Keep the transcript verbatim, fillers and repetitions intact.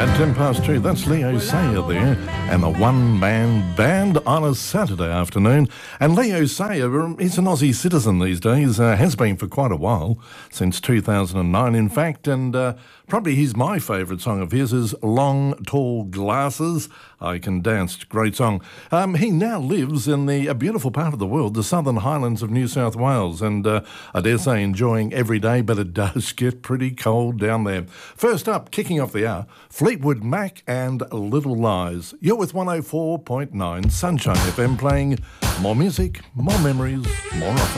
At ten past two, that's Leo Sayer there, and the one-man band on a Saturday afternoon. And Leo Sayer, um, he's an Aussie citizen these days, uh, has been for quite a while, since two thousand nine in fact, and uh, probably he's my favourite song of his is Long Tall Glasses. I Can Dance, great song. Um, he now lives in the a beautiful part of the world, the Southern Highlands of New South Wales, and uh, I dare say enjoying every day, but it does get pretty cold down there. First up, kicking off the hour, Fleetwood Mac and Little Lies. You're with one oh four point nine Sunshine F M playing more music, more memories, more often.